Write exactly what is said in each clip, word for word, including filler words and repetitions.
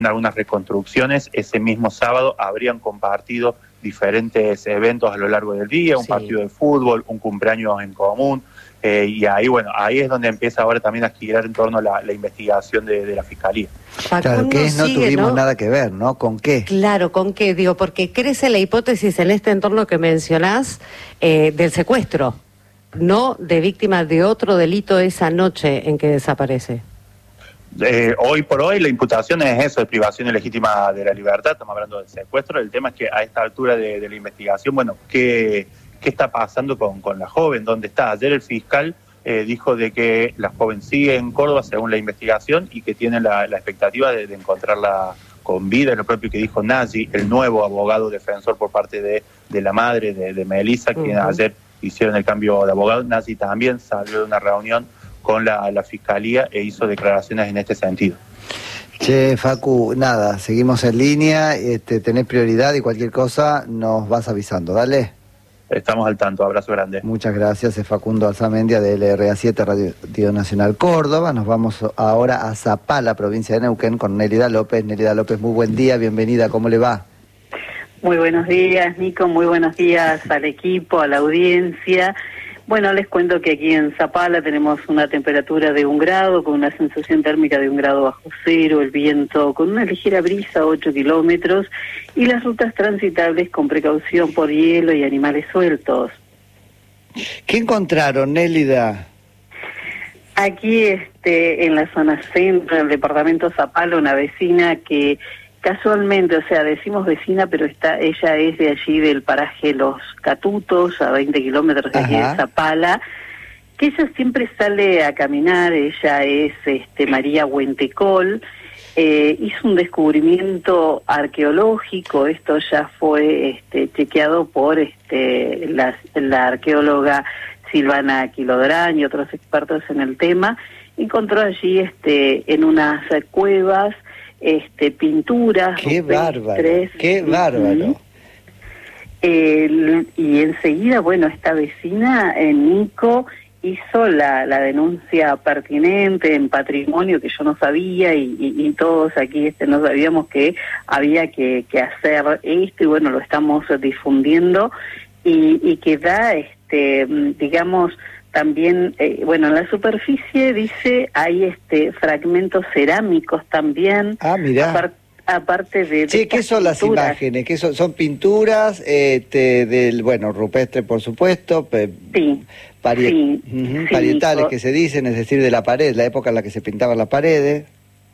algunas reconstrucciones. Ese mismo sábado habrían compartido diferentes eventos a lo largo del día, un sí. partido de fútbol, un cumpleaños en común, eh, y ahí, bueno, ahí es donde empieza ahora también a girar en torno a la, la investigación de, de la Fiscalía. Claro, que es, no sigue, tuvimos ¿no? nada que ver, ¿no? ¿Con qué? Claro, ¿con qué? Digo, porque crece la hipótesis en este entorno que mencionás eh, del secuestro, no de víctima de otro delito esa noche en que desaparece. Eh, hoy por hoy la imputación es eso, de privación ilegítima de la libertad, estamos hablando del secuestro. El tema es que a esta altura de, de la investigación, bueno, ¿qué, qué está pasando con, con la joven? ¿Dónde está? Ayer el fiscal eh, dijo de que la joven sigue en Córdoba según la investigación y que tiene la, la expectativa de, de encontrarla con vida. Es lo propio que dijo Nayi, el nuevo abogado defensor por parte de, de la madre de, de Melissa, uh-huh. quien ayer hicieron el cambio de abogado. Nayi también salió de una reunión con la, la Fiscalía e hizo declaraciones en este sentido. Che, Facu, nada, seguimos en línea, este, tenés prioridad y cualquier cosa nos vas avisando, dale. Estamos al tanto, abrazo grande. Muchas gracias, es Facundo Alzamendia de L R A siete, Radio Nacional Córdoba. Nos vamos ahora a Zapala, provincia de Neuquén, con Nélida López. Nélida López, muy buen día, bienvenida, ¿cómo le va? Muy buenos días, Nico, muy buenos días al equipo, a la audiencia. Bueno, les cuento que aquí en Zapala tenemos una temperatura de un grado, con una sensación térmica de un grado bajo cero, el viento con una ligera brisa, ocho kilómetros, y las rutas transitables con precaución por hielo y animales sueltos. ¿Qué encontraron, Nélida? Aquí, este, en la zona centro del departamento Zapala, una vecina que casualmente, o sea, decimos vecina, pero está, ella es de allí del paraje Los Catutos, a veinte kilómetros de aquí de Zapala, que ella siempre sale a caminar. Ella es este, María Huentecol, eh, hizo un descubrimiento arqueológico. Esto ya fue este, chequeado por este, la, la arqueóloga Silvana Quilodrañ y otros expertos en el tema. Encontró allí este, en unas cuevas este pinturas, qué bárbaro, qué bárbaro. Eh, y enseguida, bueno, esta vecina, eh, Nico, hizo la, la denuncia pertinente en patrimonio, que yo no sabía, y, y, y todos aquí este no sabíamos que había que, que hacer esto, y bueno, lo estamos difundiendo, y, y que da, este digamos, también, eh, bueno, en la superficie dice hay este fragmentos cerámicos también. Ah, mirá. Apar, aparte de... Sí, ¿qué son pinturas? Las imágenes? ¿Qué son? Son pinturas este, del, bueno, rupestre, por supuesto, pe, sí, parie, sí, uh-huh, sí, parietales que se dicen, es decir, de la pared, la época en la que se pintaban las paredes.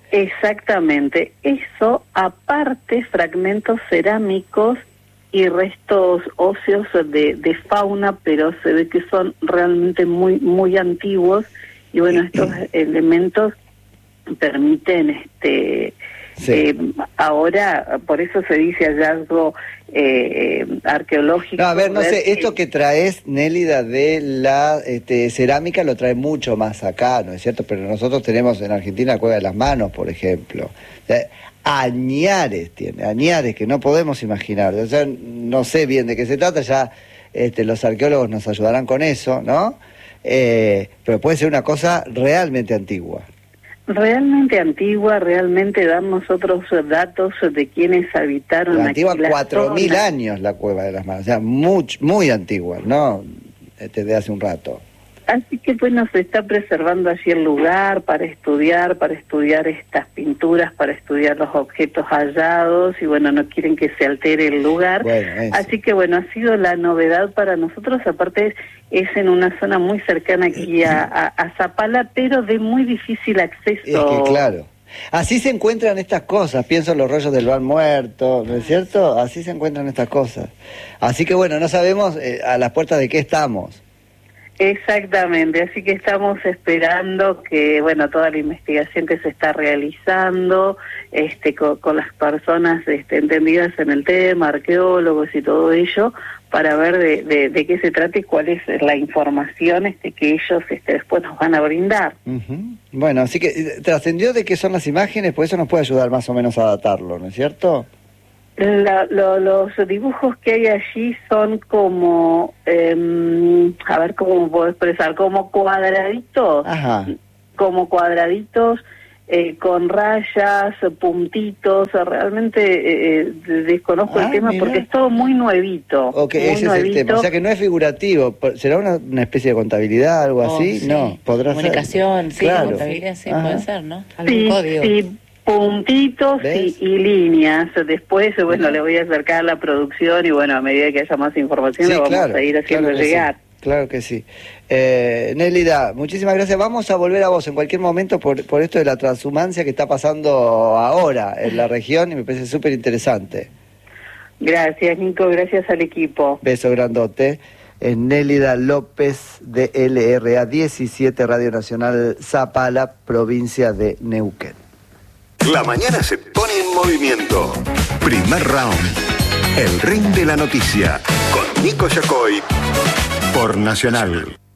Exactamente. Eso, aparte, fragmentos cerámicos y restos óseos de, de fauna, pero se ve que son realmente muy muy antiguos, y bueno, estos elementos permiten este sí. eh, ahora, por eso se dice hallazgo eh, arqueológico. No, a ver, no sé, esto que traes, Nélida, de la este, cerámica lo trae mucho más acá, ¿no es cierto? Pero nosotros tenemos en Argentina la Cueva de las Manos, por ejemplo. O sea, añares tiene, añares que no podemos imaginar. O sea, no sé bien de qué se trata, ya este, los arqueólogos nos ayudarán con eso, ¿no? Eh, pero puede ser una cosa realmente antigua. Realmente antigua, realmente dar nosotros datos de quienes habitaron la antigua, aquí la cuatro mil zona. años la Cueva de las Manos, o sea, muy, muy antigua, ¿no? Este, de hace un rato. Así que bueno, se está preservando allí el lugar para estudiar, para estudiar estas pinturas, para estudiar los objetos hallados, y bueno, no quieren que se altere el lugar. Bueno, así que bueno, ha sido la novedad para nosotros. Aparte es en una zona muy cercana aquí a, a, a Zapala, pero de muy difícil acceso. Es que claro, así se encuentran estas cosas, pienso en los rollos del Ban Muerto, ¿no es cierto? Así se encuentran estas cosas. Así que bueno, no sabemos eh, a las puertas de qué estamos. Exactamente, así que estamos esperando que, bueno, toda la investigación que se está realizando, este, con, con las personas este, entendidas en el tema, arqueólogos y todo ello, para ver de, de, de qué se trata y cuál es la información este, que ellos este, después nos van a brindar. Uh-huh. Bueno, así que trascendió de qué son las imágenes, pues eso nos puede ayudar más o menos a datarlo, ¿no es cierto? La, lo, los dibujos que hay allí son como, eh, a ver cómo puedo expresar, como cuadraditos, Ajá. como cuadraditos eh, con rayas, puntitos, realmente eh, desconozco ah, el tema mira. porque es todo muy nuevito. Ok, muy ese nuevito. es el tema. O sea que no es figurativo. ¿Será una, una especie de contabilidad, algo Oh, así? sí. No, podrá Comunicación, ser. sí, Claro. contabilidad, sí, Ajá. puede ser, ¿no? Algún Sí, código. sí, puntitos y, y líneas. Después, bueno, Mira. le voy a acercar la producción y bueno, a medida que haya más información, Sí, lo vamos claro, a ir haciendo claro que llegar. sí, claro que sí. Eh, Nélida, muchísimas gracias. Vamos a volver a vos en cualquier momento por, por esto de la transhumancia que está pasando ahora en la región y me parece súper interesante. Gracias, Nico, gracias al equipo. Beso grandote. Es Nélida López de L R A diecisiete, Radio Nacional Zapala, provincia de Neuquén. La mañana se pone en movimiento. Primer round. El ring de la noticia. Con Nico Yacoy. Por Nacional.